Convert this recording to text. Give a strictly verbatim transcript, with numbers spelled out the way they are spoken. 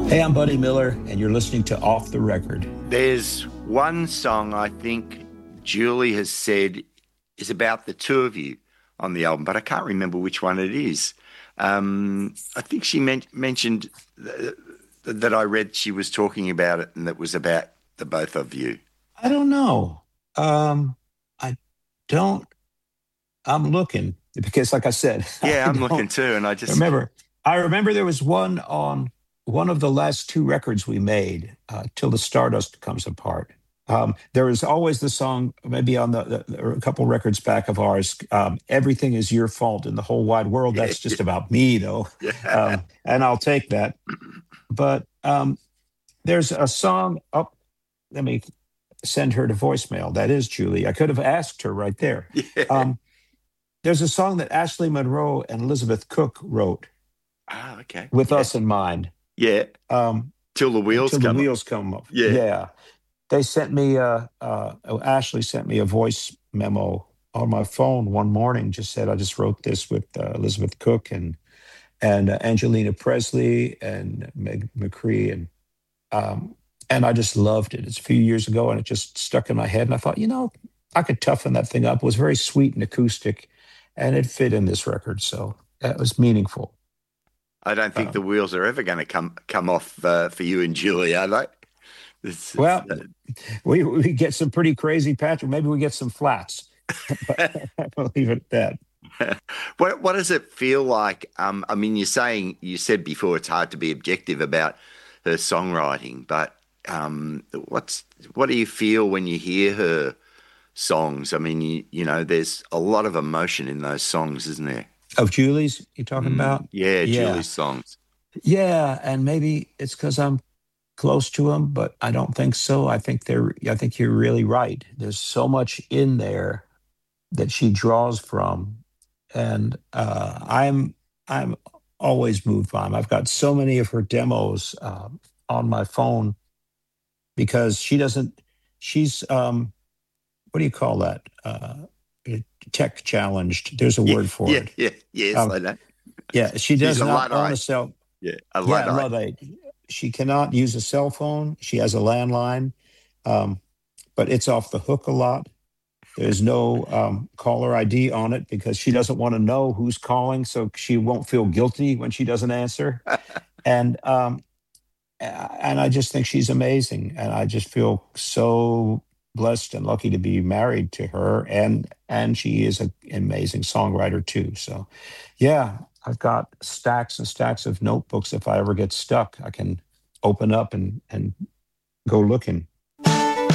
Hey, I'm Buddy Miller, and you're listening to Off the Record. There's one song I think Julie has said is about the two of you on the album, but I can't remember which one it is. Um, I think she men- mentioned th- that I read she was talking about it and that was about the both of you. I don't know. Um, I don't. I'm looking because, like I said, Yeah, I I'm looking don't too, and I just remember. I remember there was one on one of the last two records we made, uh, "Till the Stardust Comes Apart." Um, there was always the song, maybe on the, the, the a couple records back of ours, um, "Everything Is Your Fault in the Whole Wide World." yeah, That's just about me, though, yeah, um, and I'll take that. But um, there's a song up. Let me send her to voicemail. That is Julie. I could have asked her right there. yeah. Um, there's a song that Ashley Monroe and Elizabeth Cook wrote Ah, okay. with Yeah, us in mind. yeah. Um, Till the wheels until the come up. wheels come up. Yeah. Yeah, they sent me. Uh, uh, oh, Ashley sent me a voice memo on my phone one morning. Just said I just wrote this with uh, Elizabeth Cook and and uh, Angelina Presley and Meg McCree and um, and I just loved it. It's a few years ago, and it just stuck in my head. And I thought, you know, I could toughen that thing up. It was very sweet and acoustic, and it fit in this record, so that was meaningful. I don't think the Um, wheels are ever going to come come off uh, for you and Julie, are they? It's, it's, well, we we get some pretty crazy Patrick. Maybe we get some flats, but uh, I'll leave it at that. what what does it feel like? Um, I mean, you're saying you said before it's hard to be objective about her songwriting, but um, what's what do you feel when you hear her songs? I mean, you you know, there's a lot of emotion in those songs, isn't there? Of Julie's, you talking Mm, about? yeah, Yeah, Julie's songs. yeah, and maybe it's because I'm close to them, but I don't think so. I think they're. I think you're really right. There's so much in there that she draws from, and uh, I'm I'm always moved by them. I've got so many of her demos uh, on my phone because she doesn't. She's um, what do you call that? Uh, tech challenged. There's a Yeah, word for yeah, it. yeah, yes, Um, I know. yeah, she She's does a not own a Luddite. cell. Yeah, a Yeah, Luddite. Luddite. She cannot use a cell phone. She has a landline, um, but it's off the hook a lot. There's no um, caller I D on it because she doesn't want to know who's calling, so she won't feel guilty when she doesn't answer. And um, and I just think she's amazing, and I just feel so blessed and lucky to be married to her. And and she is an amazing songwriter too. So, yeah, I've got stacks and stacks of notebooks. If I ever get stuck, I can open up and and go looking.